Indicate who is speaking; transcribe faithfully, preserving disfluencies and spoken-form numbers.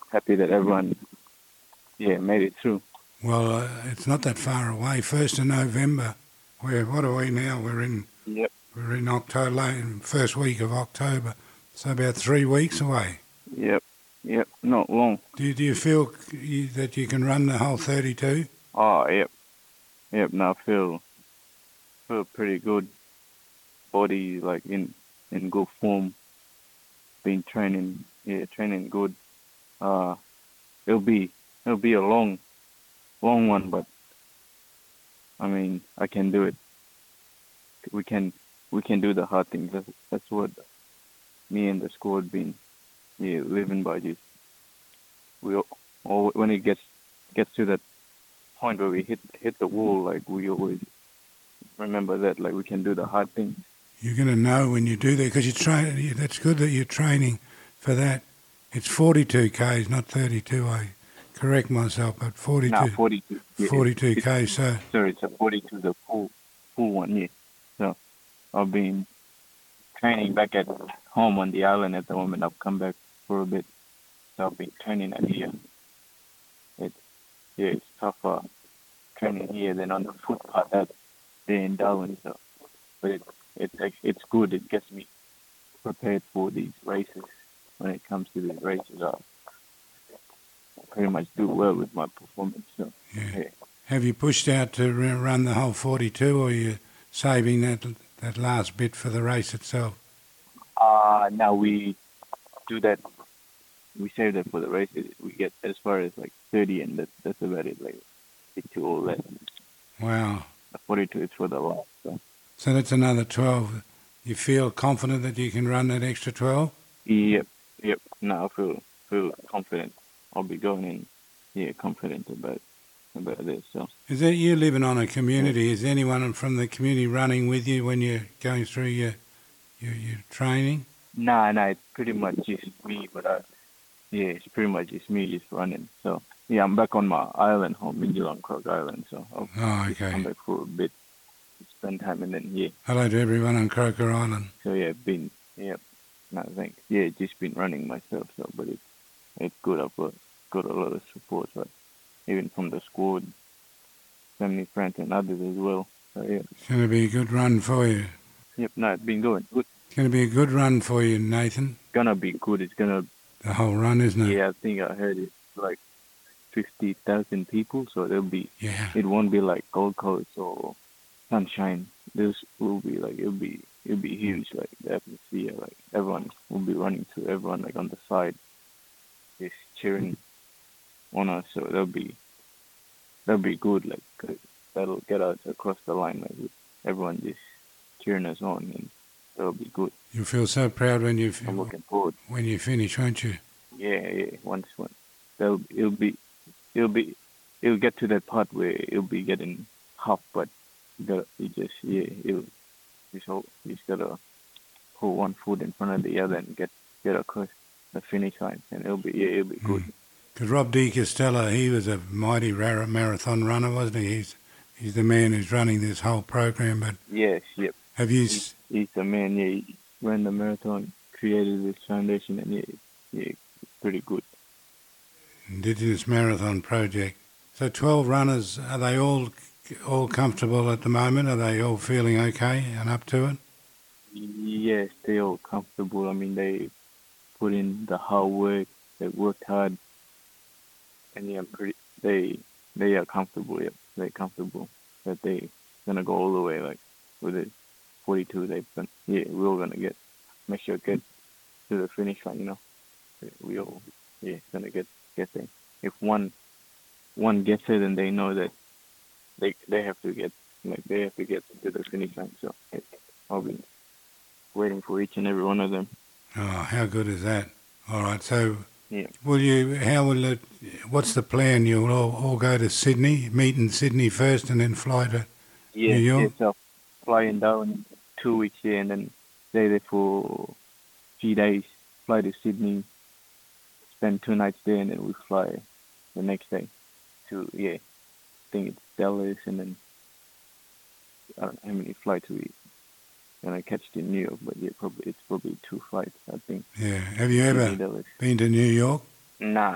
Speaker 1: happy that everyone, yeah, made it through.
Speaker 2: Well, uh, it's not that far away. First of November. We're what are we now? We're in
Speaker 1: Yep,
Speaker 2: we're in October, late, first week of October. So about three weeks away.
Speaker 1: yep, yep. Not long.
Speaker 2: Do you, do you feel you, that you can run the whole thirty-two?
Speaker 1: Oh, yep, yep. Now I feel feel pretty good. Body like in in good form. Been training, yeah, training good. Uh, it'll be it'll be a long, long one, but I mean I can do it. We can we can do the hard things. That's, that's what me and the squad been, yeah, living by. Just we all, all when it gets gets to that point where we hit hit the wall, like we always remember that, like we can do the hard things.
Speaker 2: You're going to know when you do that because you train. That's good that you're training for that. It's forty-two k's, not thirty-two. I correct myself, but forty-two.
Speaker 1: Now forty-two. Yeah,
Speaker 2: forty-two k's. So
Speaker 1: sorry, it's a forty-two, the full full one. Yeah. So I've been training back at home on the island at the moment. I've come back for a bit, so I've been training at here. It's yeah, it's tougher training here than on the foot part that there in Darwin. So, but it it's it's good. It gets me prepared for these races. When it comes to these races, I pretty much do well with my performance. So,
Speaker 2: yeah.
Speaker 1: yeah.
Speaker 2: Have you pushed out to run the whole forty-two, or are you saving that that last bit for the race itself?
Speaker 1: Uh now we do that. We save that for the races. We get as far as like thirty, and that, that's about it. Like stick to all that.
Speaker 2: Wow.
Speaker 1: The forty-two is for the last. So.
Speaker 2: So that's another twelve. You feel confident that you can run that extra twelve?
Speaker 1: Yep, yep. Now I feel feel confident. I'll be going in, yeah, confident about about this. So.
Speaker 2: Is that you living on a community? Is anyone from the community running with you when you're going through your your, your training?
Speaker 1: Nah, nah. It's pretty much just me, but I, yeah, it's pretty much just me just running. So yeah, I'm back on my island home in Geelong Croc Island. So I'll
Speaker 2: Oh,
Speaker 1: just
Speaker 2: okay.
Speaker 1: come back for a bit, spend time, and then yeah.
Speaker 2: Hello to everyone on Croker Island.
Speaker 1: So yeah, been yeah. No, thanks. Yeah, just been running myself. So, but it's it's good. I've got got a lot of support, like even from the squad, family, friends, and others as well. So yeah.
Speaker 2: It's going to be a good run for you.
Speaker 1: Yep. No, it's been going good.
Speaker 2: It's going to be a good run for you, Nathan.
Speaker 1: Gonna be good. It's gonna.
Speaker 2: The whole run, isn't it?
Speaker 1: Yeah, I think I heard it's like fifty thousand people. So there'll be.
Speaker 2: Yeah.
Speaker 1: It won't be like Gold Coast or Sunshine. This will be like it'll be it'll be huge. Like the atmosphere, like everyone will be running through. Everyone like on the side, just cheering on us. So that'll be that'll be good. Like 'cause that'll get us across the line. Like with everyone just cheering us on, and that'll be good.
Speaker 2: You'll feel so proud when you
Speaker 1: I'm looking forward.
Speaker 2: when you finish, won't you?
Speaker 1: Yeah, yeah. Once, once, that'll it'll be, it'll be, it'll get to that part where it'll be getting hot, but you got you just yeah, it'll you so you just gotta put one foot in front of the other and get get across the finish line, and it'll be yeah, it'll be good.
Speaker 2: Because Rob De Castella, he was a mighty rare marathon runner, wasn't he? He's he's the man who's running this whole program. But
Speaker 1: Yes, yep.
Speaker 2: have you?
Speaker 1: He's, he's the man. Yeah, he ran the marathon, created this foundation, and yeah, yeah, it's pretty good.
Speaker 2: Indigenous Marathon Project. So twelve runners, are they all all comfortable at the moment? Are they all feeling okay and up to it?
Speaker 1: Yes, they're all comfortable. I mean, they put in the hard work. They worked hard, and yeah, I'm pretty. They they are comfortable. Yep, they're comfortable that they gonna go all the way. Like with it, forty-two. They've been. Yeah, we're all gonna get make sure get to the finish line. You know, we all yeah gonna get get there. If one one gets it, then they know that they they have to get like they have to get to the finish line. So yeah, I'll be waiting for each and every one of them.
Speaker 2: Oh, how good is that? All right, so
Speaker 1: Yeah.
Speaker 2: will you, how will it, what's the plan? You'll all, all go to Sydney, meet in Sydney first and then fly to
Speaker 1: Yeah,
Speaker 2: New York?
Speaker 1: yeah, so flying down two weeks here and then stay there for three days, fly to Sydney, spend two nights there, and then we fly the next day to, yeah, I think it's Dallas, and then I don't know how many flights we gonna catch to New York, but yeah, probably it's probably two flights, I think.
Speaker 2: Yeah. Have you ever
Speaker 1: Sydney, Dallas.
Speaker 2: been to New York?
Speaker 1: Nah,